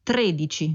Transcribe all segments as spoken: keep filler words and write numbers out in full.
tredici.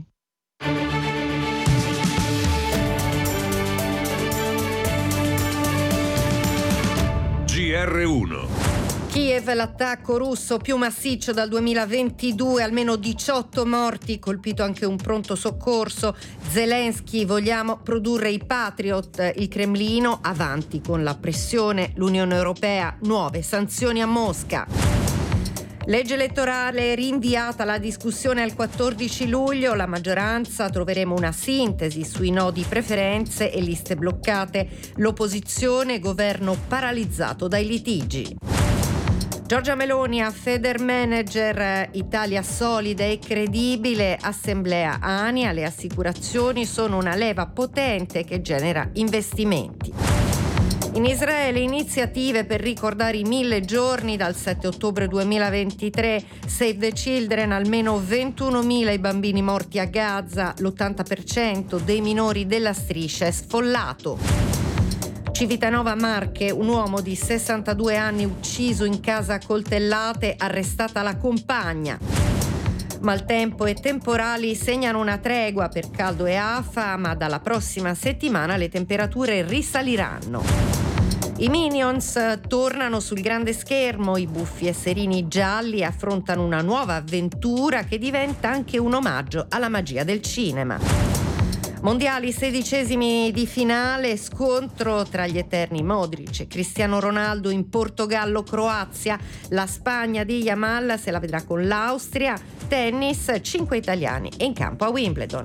G R uno. Kiev, l'attacco russo più massiccio dal duemilaventidue, almeno diciotto morti, colpito anche un pronto soccorso. Zelensky, vogliamo produrre i Patriot, il Cremlino avanti con la pressione, l'Unione Europea, nuove sanzioni a Mosca. Legge elettorale rinviata la discussione al quattordici luglio, la maggioranza troveremo una sintesi sui nodi preferenze e liste bloccate, l'opposizione, governo paralizzato dai litigi. Giorgia Meloni a Federmanager, Italia solida e credibile, assemblea ANIA, le assicurazioni sono una leva potente che genera investimenti. In Israele iniziative per ricordare i mille giorni dal sette ottobre duemilaventitré, Save the Children, almeno ventunomila i bambini morti a Gaza, l'ottanta per cento dei minori della striscia è sfollato. Civitanova Marche, un uomo di sessantadue anni ucciso in casa a coltellate, arrestata la compagna. Maltempo e temporali segnano una tregua per caldo e afa, ma dalla prossima settimana le temperature risaliranno. I Minions tornano sul grande schermo, i buffi esserini gialli affrontano una nuova avventura che diventa anche un omaggio alla magia del cinema. Mondiali sedicesimi di finale, scontro tra gli eterni Modric e Cristiano Ronaldo in Portogallo-Croazia, la Spagna di Yamal se la vedrà con l'Austria, tennis, cinque italiani e in campo a Wimbledon.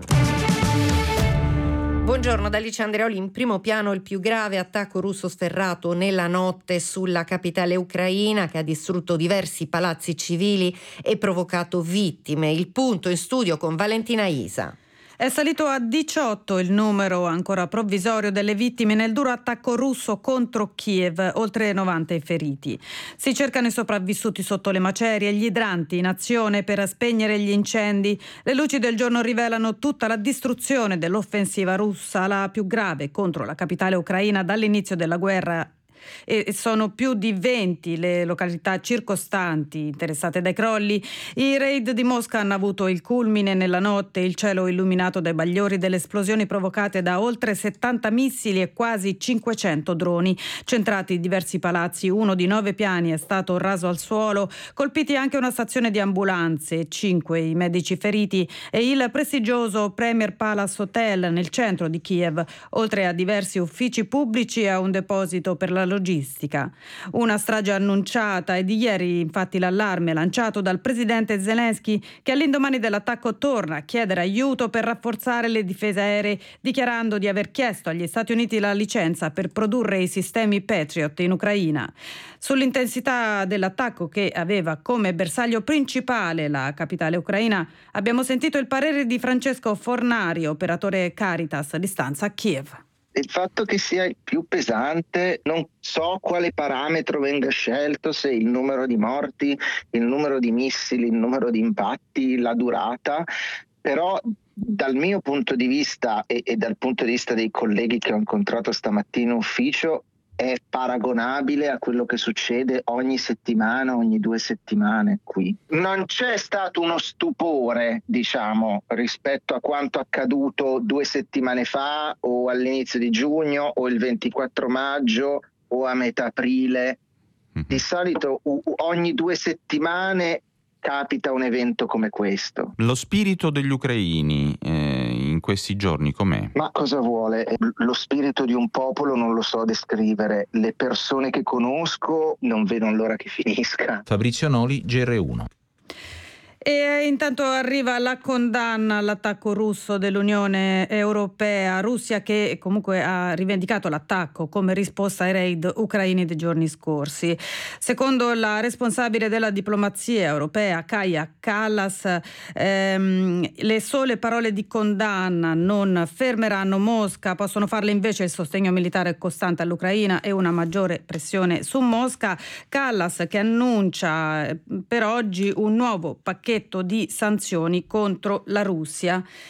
Buongiorno da Alice Andreoli. In primo piano il più grave attacco russo sferrato nella notte sulla capitale ucraina che ha distrutto diversi palazzi civili e provocato vittime. Il punto in studio con Valentina Isa. È salito a diciotto il numero ancora provvisorio delle vittime nel duro attacco russo contro Kiev, oltre novanta i feriti. Si cercano i sopravvissuti sotto le macerie e gli idranti in azione per spegnere gli incendi. Le luci del giorno rivelano tutta la distruzione dell'offensiva russa, la più grave contro la capitale ucraina dall'inizio della guerra. E sono più di venti le località circostanti interessate dai crolli. I raid di Mosca hanno avuto il culmine nella notte, il cielo illuminato dai bagliori delle esplosioni provocate da oltre settanta missili e quasi cinquecento droni centrati in diversi palazzi. Uno di nove piani è stato raso al suolo, colpiti anche una stazione di ambulanze, cinque i medici feriti e il prestigioso Premier Palace Hotel nel centro di Kiev, oltre a diversi uffici pubblici e a un deposito per la logistica. Una strage annunciata e di ieri infatti l'allarme lanciato dal presidente Zelensky che all'indomani dell'attacco torna a chiedere aiuto per rafforzare le difese aeree, dichiarando di aver chiesto agli Stati Uniti la licenza per produrre i sistemi Patriot in Ucraina. Sull'intensità dell'attacco che aveva come bersaglio principale la capitale ucraina abbiamo sentito il parere di Francesco Fornari, operatore Caritas di stanza a Kiev. Il fatto che sia il più pesante, non so quale parametro venga scelto, se il numero di morti, il numero di missili, il numero di impatti, la durata, però dal mio punto di vista e, e dal punto di vista dei colleghi che ho incontrato stamattina in ufficio è paragonabile a quello che succede ogni settimana, ogni due settimane qui. Non c'è stato uno stupore, diciamo, rispetto a quanto accaduto due settimane fa o all'inizio di giugno o il ventiquattro maggio o a metà aprile. Di solito ogni due settimane capita un evento come questo. Lo spirito degli ucraini eh, in questi giorni com'è? Ma cosa vuole? Lo spirito di un popolo non lo so descrivere. Le persone che conosco non vedono l'ora che finisca. Fabrizio Noli, G R uno. E intanto arriva la condanna all'attacco russo dell'Unione Europea, Russia che comunque ha rivendicato l'attacco come risposta ai raid ucraini dei giorni scorsi. Secondo la responsabile della diplomazia europea, Kaja Kallas, ehm, le sole parole di condanna non fermeranno Mosca, possono farle invece il sostegno militare costante all'Ucraina e una maggiore pressione su Mosca. Kallas che annuncia per oggi un nuovo pacchetto di sanzioni contro la Russia.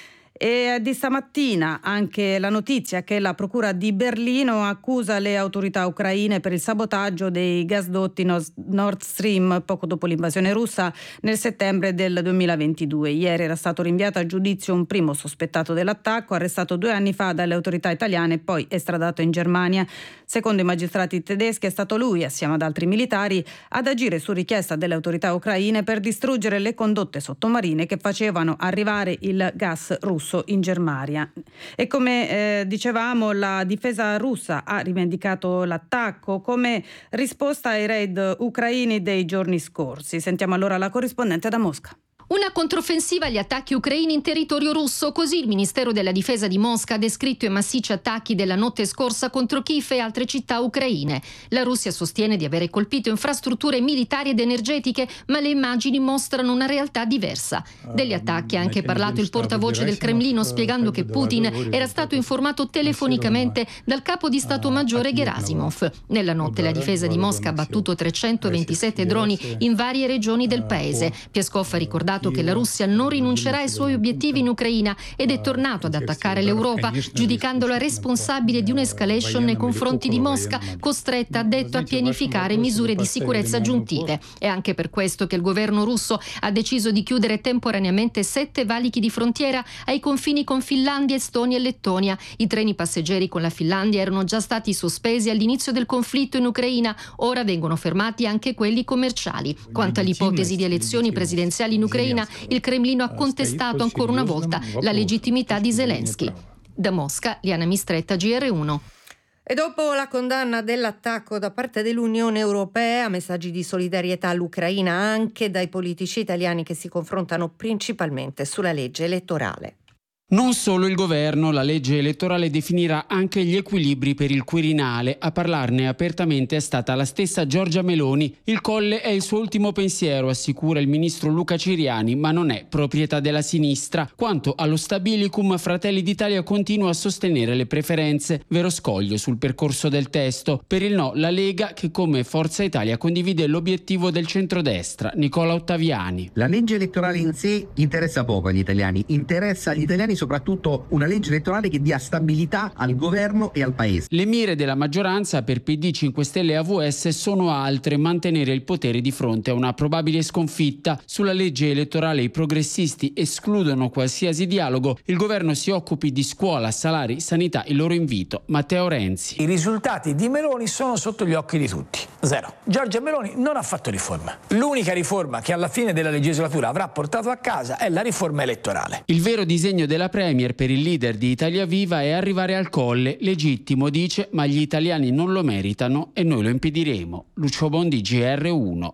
E di stamattina anche la notizia che la Procura di Berlino accusa le autorità ucraine per il sabotaggio dei gasdotti Nord Stream poco dopo l'invasione russa nel settembre del duemilaventidue. Ieri era stato rinviato a giudizio un primo sospettato dell'attacco, arrestato due anni fa dalle autorità italiane e poi estradato in Germania. Secondo i magistrati tedeschi è stato lui, assieme ad altri militari, ad agire su richiesta delle autorità ucraine per distruggere le condotte sottomarine che facevano arrivare il gas russo in Germania. E come eh, dicevamo, la difesa russa ha rivendicato l'attacco come risposta ai raid ucraini dei giorni scorsi. Sentiamo allora la corrispondente da Mosca. Una controffensiva agli attacchi ucraini in territorio russo, così il Ministero della Difesa di Mosca ha descritto i massicci attacchi della notte scorsa contro Kiev e altre città ucraine. La Russia sostiene di avere colpito infrastrutture militari ed energetiche, ma le immagini mostrano una realtà diversa. Degli attacchi ha anche parlato il portavoce del Cremlino, spiegando che Putin era stato informato telefonicamente dal capo di Stato Maggiore Gerasimov. Nella notte la Difesa di Mosca ha battuto trecentoventisette droni in varie regioni del paese. Peskov ha ricordato che la Russia non rinuncerà ai suoi obiettivi in Ucraina ed è tornato ad attaccare l'Europa, giudicandola responsabile di un'escalation nei confronti di Mosca, costretta, ha detto, a pianificare misure di sicurezza aggiuntive. È anche per questo che il governo russo ha deciso di chiudere temporaneamente sette valichi di frontiera ai confini con Finlandia, Estonia e Lettonia. I treni passeggeri con la Finlandia erano già stati sospesi all'inizio del conflitto in Ucraina, ora vengono fermati anche quelli commerciali. Quanto all'ipotesi di elezioni presidenziali in Ucraina, il Cremlino ha contestato ancora una volta la legittimità di Zelensky. Da Mosca, Liana Mistretta, G R uno. E dopo la condanna dell'attacco da parte dell'Unione Europea, messaggi di solidarietà all'Ucraina anche dai politici italiani che si confrontano principalmente sulla legge elettorale. Non solo il governo, la legge elettorale definirà anche gli equilibri per il Quirinale. A parlarne apertamente è stata la stessa Giorgia Meloni. Il Colle è il suo ultimo pensiero, assicura il ministro Luca Ciriani, ma non è proprietà della sinistra. Quanto allo stabilicum, Fratelli d'Italia continua a sostenere le preferenze, vero scoglio sul percorso del testo. Per il no, la Lega, che come Forza Italia condivide l'obiettivo del centrodestra. Nicola Ottaviani. La legge elettorale in sé interessa poco agli italiani, interessa agli italiani soprattutto una legge elettorale che dia stabilità al governo e al paese. Le mire della maggioranza per P D, cinque Stelle e A V S sono altre: mantenere il potere di fronte a una probabile sconfitta. Sulla legge elettorale i progressisti escludono qualsiasi dialogo. Il governo si occupi di scuola, salari, sanità. Il loro invito. Matteo Renzi. I risultati di Meloni sono sotto gli occhi di tutti. Zero. Giorgia Meloni non ha fatto riforma. L'unica riforma che alla fine della legislatura avrà portato a casa è la riforma elettorale. Il vero disegno della Premier per il leader di Italia Viva è arrivare al Colle. Legittimo, dice, ma gli italiani non lo meritano e noi lo impediremo. Lucio Bondi, G R uno.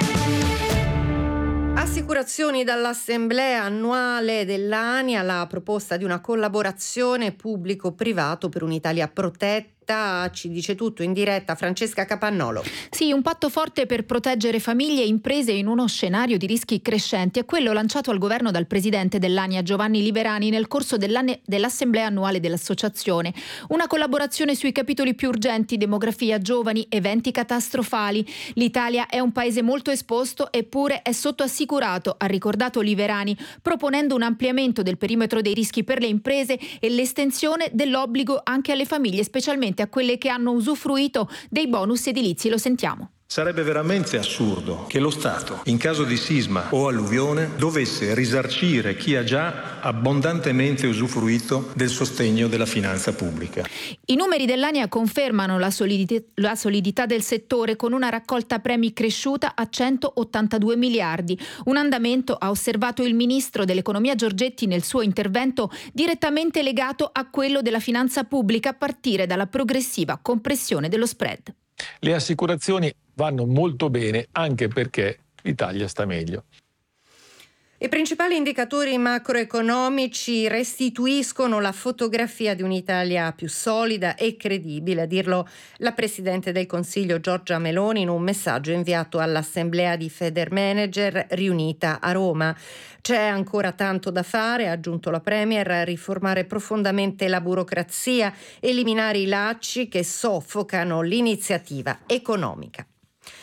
Assicurazioni dall'assemblea annuale dell'A N I A, la proposta di una collaborazione pubblico-privato per un'Italia protetta. Ci dice tutto in diretta Francesca Capannolo. Sì, un patto forte per proteggere famiglie e imprese in uno scenario di rischi crescenti è quello lanciato al governo dal presidente dell'A N I A Giovanni Liberani nel corso dell'assemblea annuale dell'associazione. Una collaborazione sui capitoli più urgenti: demografia, giovani, eventi catastrofali. L'Italia è un paese molto esposto, eppure è sottoassicurato, ha ricordato Liberani, proponendo un ampliamento del perimetro dei rischi per le imprese e l'estensione dell'obbligo anche alle famiglie, specialmente a quelle che hanno usufruito dei bonus edilizi. Lo sentiamo. Sarebbe veramente assurdo che lo Stato, in caso di sisma o alluvione, dovesse risarcire chi ha già abbondantemente usufruito del sostegno della finanza pubblica. I numeri dell'A N I A confermano la solidità, la solidità del settore, con una raccolta premi cresciuta a centottantadue miliardi. Un andamento, ha osservato il ministro dell'economia Giorgetti nel suo intervento, direttamente legato a quello della finanza pubblica, a partire dalla progressiva compressione dello spread. Le assicurazioni vanno molto bene anche perché l'Italia sta meglio. I principali indicatori macroeconomici restituiscono la fotografia di un'Italia più solida e credibile, a dirlo la Presidente del Consiglio Giorgia Meloni in un messaggio inviato all'Assemblea di Federmanager riunita a Roma. C'è ancora tanto da fare, ha aggiunto la Premier, riformare profondamente la burocrazia, eliminare i lacci che soffocano l'iniziativa economica.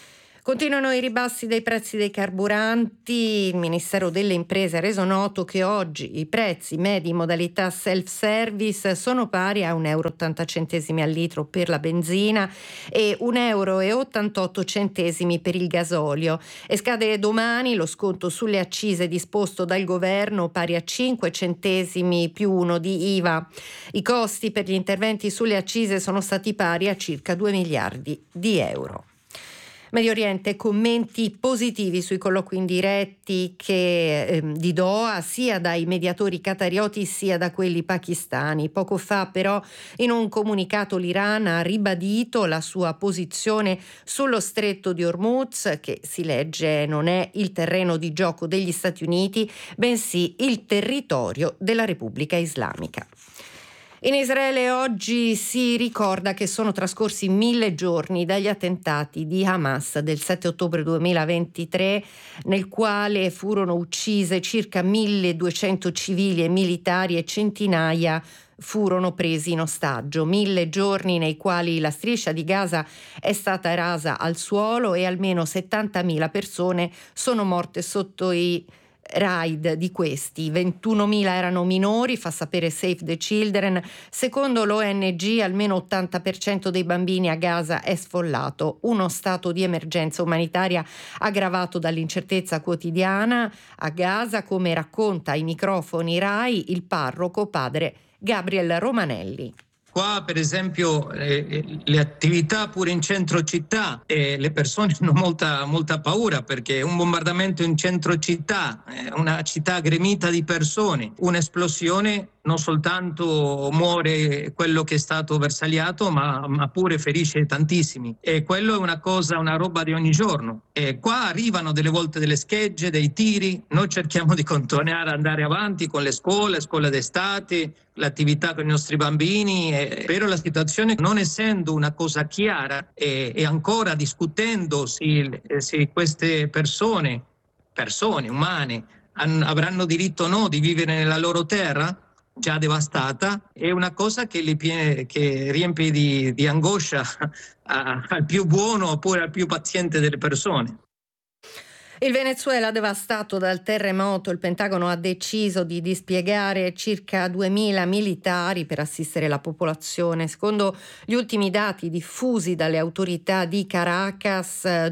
Continuano i ribassi dei prezzi dei carburanti. Il Ministero delle Imprese ha reso noto che oggi i prezzi medi in modalità self-service sono pari a un euro e ottanta centesimi al litro per la benzina e un euro e ottantotto centesimi per il gasolio. E scade domani lo sconto sulle accise disposto dal governo pari a cinque centesimi più uno di I V A. I costi per gli interventi sulle accise sono stati pari a circa due miliardi di euro. Medio Oriente, commenti positivi sui colloqui indiretti che, eh, di Doha, sia dai mediatori qatarioti sia da quelli pakistani. Poco fa però in un comunicato l'Iran ha ribadito la sua posizione sullo stretto di Hormuz, che si legge non è il terreno di gioco degli Stati Uniti, bensì il territorio della Repubblica Islamica. In Israele oggi si ricorda che sono trascorsi mille giorni dagli attentati di Hamas del sette ottobre duemilaventitré, nel quale furono uccise circa milleduecento civili e militari e centinaia furono presi in ostaggio. Mille giorni nei quali la striscia di Gaza è stata rasa al suolo e almeno settantamila persone sono morte sotto i raid di questi. ventunomila erano minori, fa sapere Save the Children. Secondo l'O N G almeno ottanta per cento dei bambini a Gaza è sfollato. Uno stato di emergenza umanitaria aggravato dall'incertezza quotidiana a Gaza, come racconta ai microfoni Rai il parroco padre Gabriel Romanelli. Qua per esempio eh, le attività pure in centro città, eh, le persone hanno molta, molta paura perché un bombardamento in centro città, eh, una città gremita di persone, un'esplosione non soltanto muore quello che è stato bersagliato ma, ma pure ferisce tantissimi e quello è una cosa, una roba di ogni giorno. E qua arrivano delle volte delle schegge, dei tiri, noi cerchiamo di continuare ad andare avanti con le scuole, scuole d'estate, l'attività con i nostri bambini, eh, però la situazione non essendo una cosa chiara e, e ancora discutendosi eh, se queste persone, persone umane, han, avranno diritto o no di vivere nella loro terra, già devastata, è una cosa che, li pie- che riempie di, di angoscia a, al più buono oppure al più paziente delle persone. Il Venezuela devastato dal terremoto, il Pentagono ha deciso di dispiegare circa duemila militari per assistere la popolazione. Secondo gli ultimi dati diffusi dalle autorità di Caracas,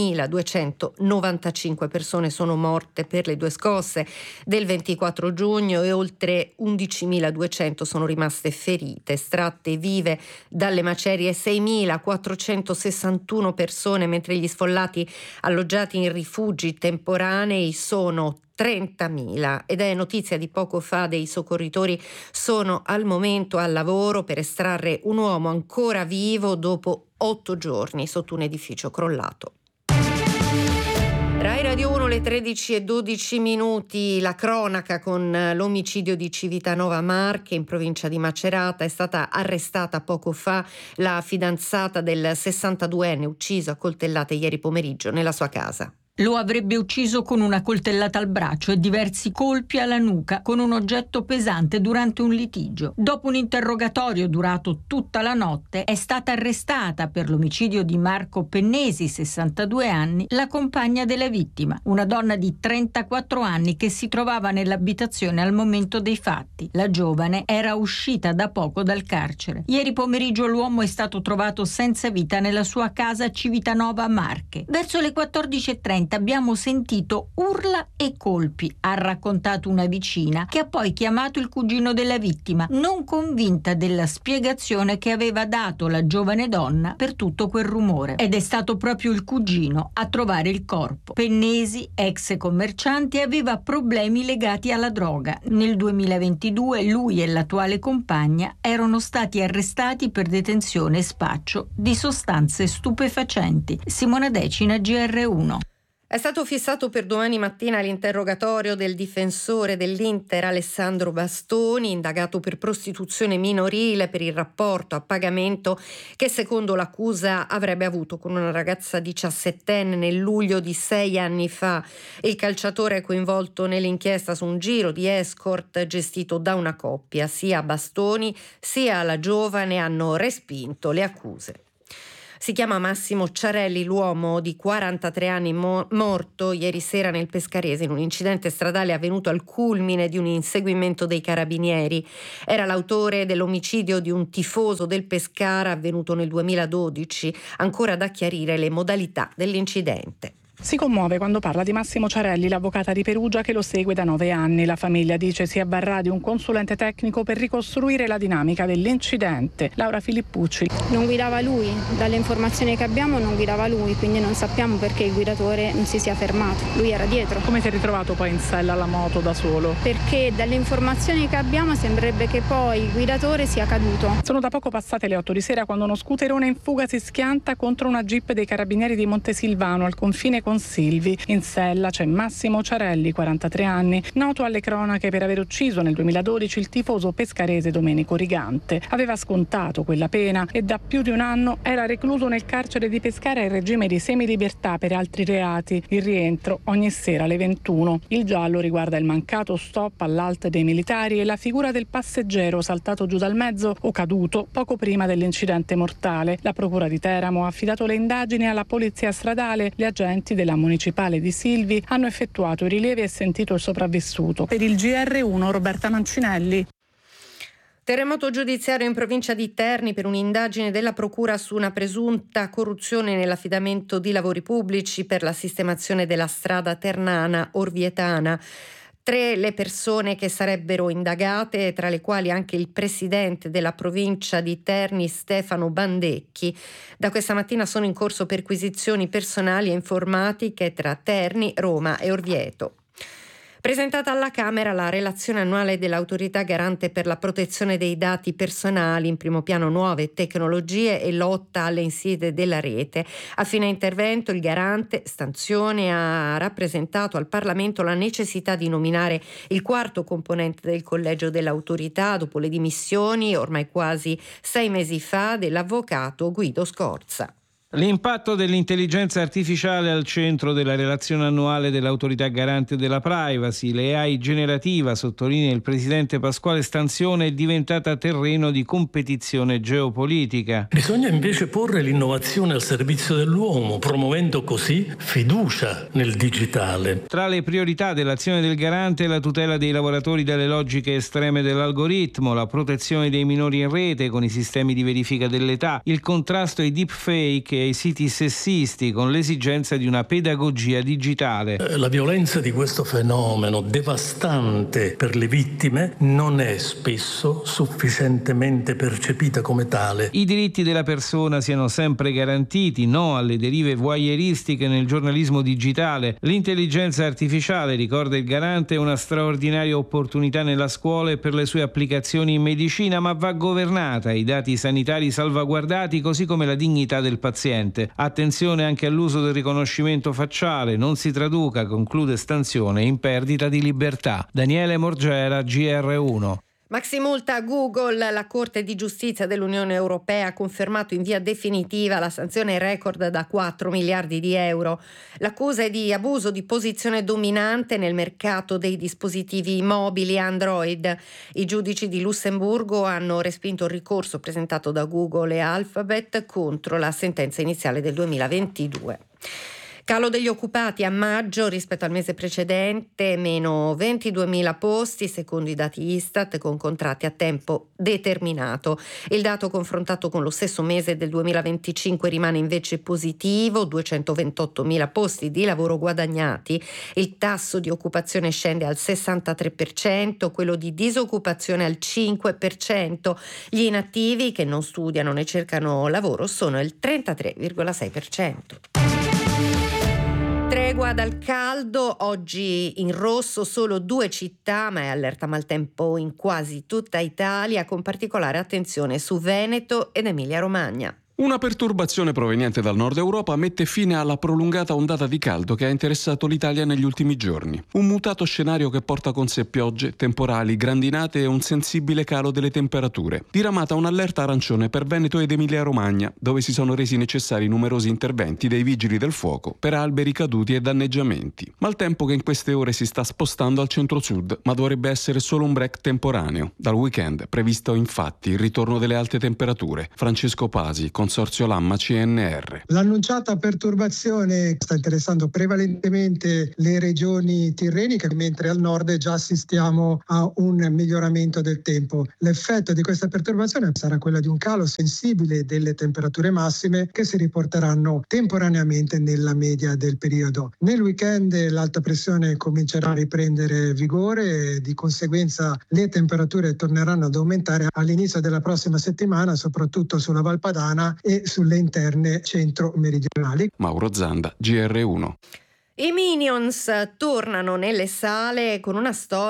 duemiladuecentonovantacinque persone sono morte per le due scosse del ventiquattro giugno e oltre undicimiladuecento sono rimaste ferite. Estratte vive dalle macerie seimilaquattrocentosessantuno persone, mentre gli sfollati alloggiati in rifugio temporanei sono trentamila ed è notizia di poco fa dei soccorritori sono al momento al lavoro per estrarre un uomo ancora vivo dopo otto giorni sotto un edificio crollato. Rai Radio uno, le tredici e dodici minuti, la cronaca con l'omicidio di Civitanova Marche in provincia di Macerata. È stata arrestata poco fa la fidanzata del sessantaduenne ucciso a coltellate ieri pomeriggio nella sua casa. Lo avrebbe ucciso con una coltellata al braccio e diversi colpi alla nuca con un oggetto pesante durante un litigio. Dopo un interrogatorio durato tutta la notte, è stata arrestata per l'omicidio di Marco Pennesi, sessantadue anni, la compagna della vittima, una donna di trentaquattro anni che si trovava nell'abitazione al momento dei fatti. La giovane era uscita da poco dal carcere. Ieri pomeriggio l'uomo è stato trovato senza vita nella sua casa a Civitanova Marche. Verso le quattordici e trenta abbiamo sentito urla e colpi, ha raccontato una vicina che ha poi chiamato il cugino della vittima, non convinta della spiegazione che aveva dato la giovane donna per tutto quel rumore. Ed è stato proprio il cugino a trovare il corpo. Pennesi, ex commerciante, aveva problemi legati alla droga. Nel duemilaventidue lui e l'attuale compagna erano stati arrestati per detenzione e spaccio di sostanze stupefacenti. Simona Decina, G R uno. È stato fissato per domani mattina l'interrogatorio del difensore dell'Inter Alessandro Bastoni, indagato per prostituzione minorile per il rapporto a pagamento che secondo l'accusa avrebbe avuto con una ragazza diciassettenne nel luglio di sei anni fa. Il calciatore è coinvolto nell'inchiesta su un giro di escort gestito da una coppia. Sia Bastoni sia la giovane hanno respinto le accuse. Si chiama Massimo Ciarelli, l'uomo di quarantatré anni mo- morto ieri sera nel Pescarese in un incidente stradale avvenuto al culmine di un inseguimento dei carabinieri. Era l'autore dell'omicidio di un tifoso del Pescara avvenuto nel duemiladodici, ancora da chiarire le modalità dell'incidente. Si commuove quando parla di Massimo Ciarelli, l'avvocata di Perugia che lo segue da nove anni. La famiglia dice si avvarrà di un consulente tecnico per ricostruire la dinamica dell'incidente. Laura Filippucci. Non guidava lui, dalle informazioni che abbiamo non guidava lui, quindi non sappiamo perché il guidatore non si sia fermato. Lui era dietro. Come si è ritrovato poi in sella alla moto da solo? Perché dalle informazioni che abbiamo sembrerebbe che poi il guidatore sia caduto. Sono da poco passate le otto di sera quando uno scooterone in fuga si schianta contro una jeep dei carabinieri di Montesilvano al confine con Silvi. In sella c'è Massimo Ciarelli, quarantatré anni, noto alle cronache per aver ucciso nel duemiladodici il tifoso pescarese Domenico Rigante. Aveva scontato quella pena e da più di un anno era recluso nel carcere di Pescara in regime di semilibertà per altri reati. Il rientro ogni sera alle ventuno. Il giallo riguarda il mancato stop all'Alt dei militari e la figura del passeggero saltato giù dal mezzo o caduto poco prima dell'incidente mortale. La procura di Teramo ha affidato le indagini alla polizia stradale. Gli agenti della municipale di Silvi hanno effettuato i rilievi e sentito il sopravvissuto. Per il G R uno Roberta Mancinelli. Terremoto giudiziario in provincia di Terni per un'indagine della procura su una presunta corruzione nell'affidamento di lavori pubblici per la sistemazione della strada ternana Orvietana. Tre le persone che sarebbero indagate, tra le quali anche il presidente della provincia di Terni Stefano Bandecchi. Da questa mattina sono in corso perquisizioni personali e informatiche tra Terni, Roma e Orvieto. Presentata alla Camera la relazione annuale dell'Autorità Garante per la protezione dei dati personali, in primo piano nuove tecnologie e lotta alle insidie della rete. A fine intervento il Garante Stanzione ha rappresentato al Parlamento la necessità di nominare il quarto componente del collegio dell'Autorità dopo le dimissioni, ormai quasi sei mesi fa, dell'avvocato Guido Scorza. L'impatto dell'intelligenza artificiale al centro della relazione annuale dell'Autorità Garante della Privacy. L'A I generativa, sottolinea il presidente Pasquale Stanzione, è diventata terreno di competizione geopolitica. Bisogna invece porre l'innovazione al servizio dell'uomo, promuovendo così fiducia nel digitale. Tra le priorità dell'azione del Garante la tutela dei lavoratori dalle logiche estreme dell'algoritmo, la protezione dei minori in rete con i sistemi di verifica dell'età, il contrasto ai deepfake e ai siti sessisti con l'esigenza di una pedagogia digitale. La violenza di questo fenomeno devastante per le vittime non è spesso sufficientemente percepita come tale. I diritti della persona siano sempre garantiti, no alle derive voyeuristiche nel giornalismo digitale. L'intelligenza artificiale, ricorda il Garante, è una straordinaria opportunità nella scuola e per le sue applicazioni in medicina, ma va governata, i dati sanitari salvaguardati, così come la dignità del paziente. Attenzione anche all'uso del riconoscimento facciale, non si traduca, conclude Stanzione, in perdita di libertà. Daniele Morgera, G R uno. Maximulta a Google. La Corte di Giustizia dell'Unione Europea ha confermato in via definitiva la sanzione record da quattro miliardi di euro. L'accusa è di abuso di posizione dominante nel mercato dei dispositivi mobili Android. I giudici di Lussemburgo hanno respinto il ricorso presentato da Google e Alphabet contro la sentenza iniziale del duemilaventidue. Calo degli occupati a maggio rispetto al mese precedente, meno ventiduemila posti secondo i dati Istat con contratti a tempo determinato. Il dato confrontato con lo stesso mese del duemilaventicinque rimane invece positivo, duecentoventottomila posti di lavoro guadagnati. Il tasso di occupazione scende al sessantatré per cento, quello di disoccupazione al cinque per cento. Gli inattivi che non studiano né cercano lavoro sono il trentatré virgola sei per cento. Tregua dal caldo, oggi in rosso solo due città, ma è allerta maltempo in quasi tutta Italia, con particolare attenzione su Veneto ed Emilia-Romagna. Una perturbazione proveniente dal nord Europa mette fine alla prolungata ondata di caldo che ha interessato l'Italia negli ultimi giorni. Un mutato scenario che porta con sé piogge, temporali, grandinate e un sensibile calo delle temperature. Diramata un'allerta arancione per Veneto ed Emilia-Romagna, dove si sono resi necessari numerosi interventi dei vigili del fuoco per alberi caduti e danneggiamenti. Maltempo che in queste ore si sta spostando al centro-sud, ma dovrebbe essere solo un break temporaneo. Dal weekend previsto infatti il ritorno delle alte temperature. Francesco Pasi, consorzio Lamma C N R. L'annunciata perturbazione sta interessando prevalentemente le regioni tirreniche, mentre al nord già assistiamo a un miglioramento del tempo. L'effetto di questa perturbazione sarà quello di un calo sensibile delle temperature massime che si riporteranno temporaneamente nella media del periodo. Nel weekend l'alta pressione comincerà a riprendere vigore e di conseguenza le temperature torneranno ad aumentare all'inizio della prossima settimana, soprattutto sulla Val Padana e sulle interne centro-meridionali. Mauro Zanda, G R uno. I Minions tornano nelle sale con una storia